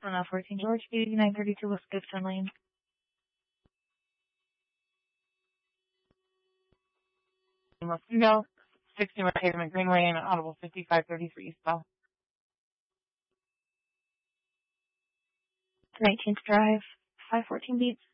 On 14 George, 8932 West Gibson Lane. No, 60 West Hazelman Greenway and Audible 5533 eastbound. 19th Drive, 514 beats.